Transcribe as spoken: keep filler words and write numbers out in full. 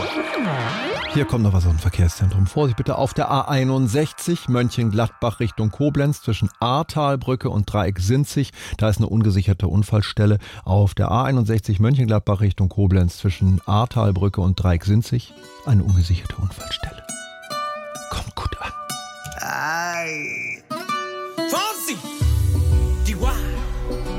Hier kommt noch was aus dem Verkehrszentrum. Vorsicht bitte auf der A einundsechzig Mönchengladbach Richtung Koblenz zwischen Ahrtalbrücke und Dreieck Sinzig. Da ist eine ungesicherte Unfallstelle. Auf der A einundsechzig Mönchengladbach Richtung Koblenz zwischen Ahrtalbrücke und Dreieck Sinzig eine ungesicherte Unfallstelle. Kommt gut an. Ei.